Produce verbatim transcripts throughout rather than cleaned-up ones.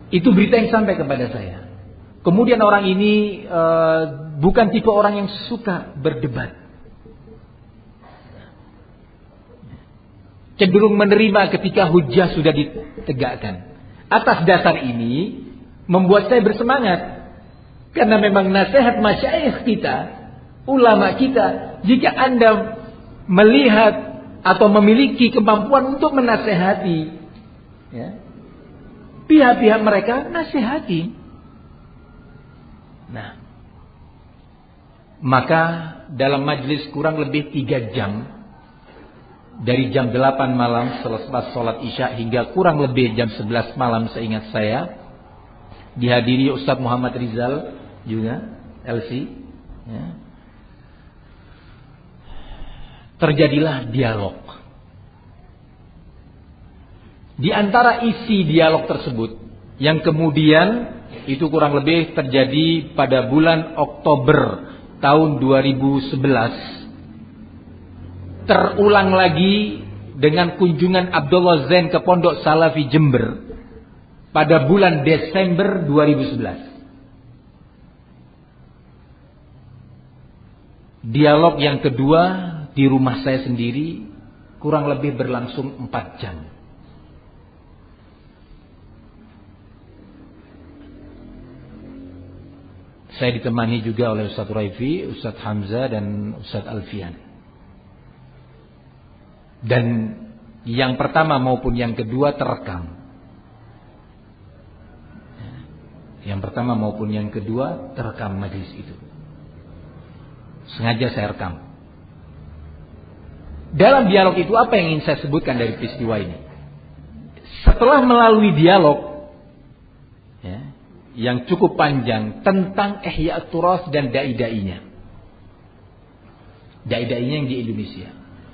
Itu berita yang sampai kepada saya. Kemudian orang ini uh, bukan tipe orang yang suka berdebat. Cenderung menerima ketika hujjah sudah ditegakkan. Atas dasar ini membuat saya bersemangat. Karena memang nasihat masyayikh kita, ulama kita, jika Anda melihat atau memiliki kemampuan untuk menasehati, ya, pihak-pihak mereka, nasihati. Nah, maka dalam majelis kurang lebih tiga jam, dari jam delapan malam selepas sholat isya hingga kurang lebih jam sebelas malam seingat saya, dihadiri Ustadz Muhammad Rizal juga, L C, ya. Terjadilah dialog. Di antara isi dialog tersebut, yang kemudian itu kurang lebih terjadi pada bulan Oktober tahun dua ribu sebelas, terulang lagi dengan kunjungan Abdullah Zain ke Pondok Salafi Jember pada bulan Desember dua ribu sebelas. Dialog yang kedua di rumah saya sendiri kurang lebih berlangsung empat jam. Saya ditemani juga oleh Ustadz Raifi, Ustadz Hamzah dan Ustadz Alfian. Dan yang pertama maupun yang kedua terekam. Yang pertama maupun yang kedua terekam majelis itu. Sengaja saya rekam. Dalam dialog itu apa yang ingin saya sebutkan dari peristiwa ini? Setelah melalui dialog, ya, yang cukup panjang tentang Ihya Turas dan dai-dainya. Dai-dainya yang di Indonesia.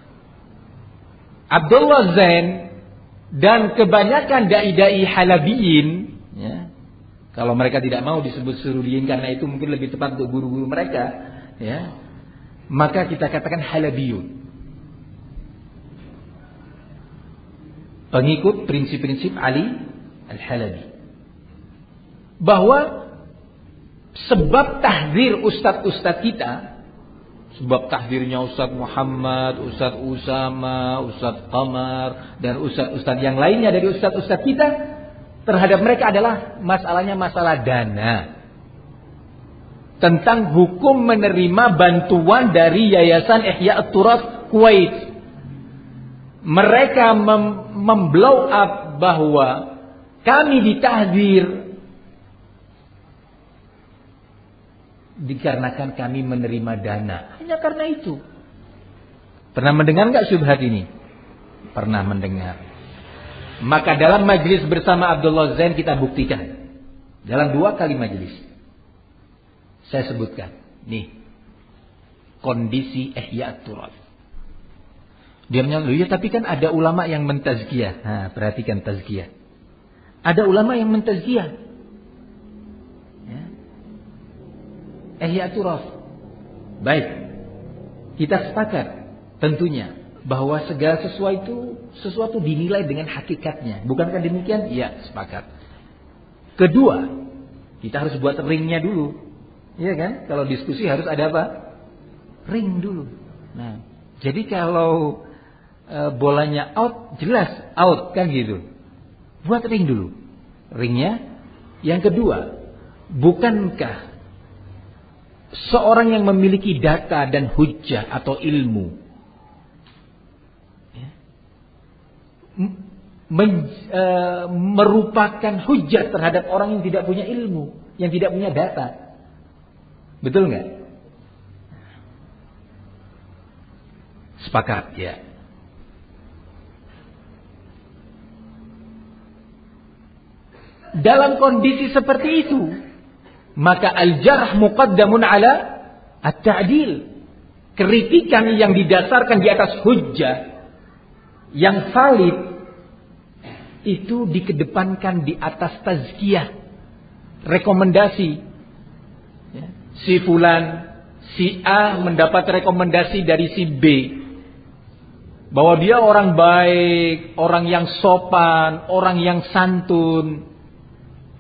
Abdullah Zain dan kebanyakan dai-dai Halabiyin, ya, kalau mereka tidak mau disebut Suruliyin karena itu mungkin lebih tepat untuk guru-guru mereka, ya, maka kita katakan Halabiyun. Pengikut prinsip-prinsip Ali Al-Halabi. Bahwa sebab tahdzir ustadz-ustadz kita, sebab tahdzirnya Ustadz Muhammad, Ustadz Usama, Ustadz Qamar, dan ustadz-ustadz yang lainnya dari ustadz-ustadz kita terhadap mereka adalah masalahnya masalah dana. Tentang hukum menerima bantuan dari Yayasan Ihya Turas Kuwait. Mereka mem- memblow up bahwa kami ditahdzir dikarenakan kami menerima dana. Hanya karena itu. Pernah mendengar enggak syubhat ini? Pernah mendengar. Maka dalam majelis bersama Abdullah Zain kita buktikan. Dalam dua kali majelis. Saya sebutkan. Nih. Kondisi Ihya Turas. Dia menyatakan, ya tapi kan ada ulama yang mentazkiyah. Nah, perhatikan tazkiyah. Ada ulama yang mentazkiyah. Ya. Ihya Turas. Baik. Kita sepakat tentunya bahwa segala sesuatu sesuatu dinilai dengan hakikatnya. Bukankah demikian? Iya, sepakat. Kedua, kita harus buat ringnya dulu. Iya kan? Kalau diskusi harus ada apa? Ring dulu. Nah, jadi kalau bolanya out, jelas out kan gitu. Buat ring dulu. Ringnya. Yang kedua, bukankah seorang yang memiliki data dan hujjah atau ilmu ya, men, e, merupakan hujjah terhadap orang yang tidak punya ilmu, yang tidak punya data. Betul nggak? Sepakat ya. Dalam kondisi seperti itu, maka al-jarh muqaddamun ala at-ta'dil. Kritikan yang didasarkan di atas hujjah yang valid itu dikedepankan di atas tazkiyah, rekomendasi. Ya. Si fulan, si A mendapat rekomendasi dari si B bahwa dia orang baik, orang yang sopan, orang yang santun.